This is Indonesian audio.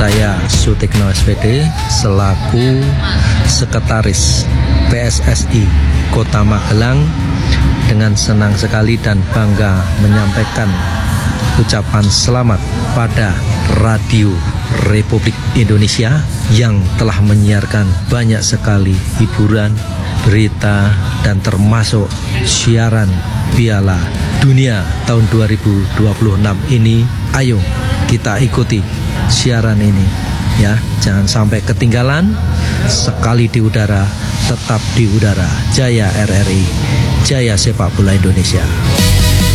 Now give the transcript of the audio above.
Saya Sutikno SPD selaku Sekretaris PSSI Kota Magelang dengan senang sekali dan bangga menyampaikan ucapan selamat pada Radio Republik Indonesia yang telah menyiarkan banyak sekali hiburan, berita, dan termasuk siaran Piala Dunia tahun 2026 ini. Ayo kita ikuti siaran ini ya, jangan sampai ketinggalan. Sekali di udara, tetap di udara. Jaya RRI, jaya sepak bola Indonesia.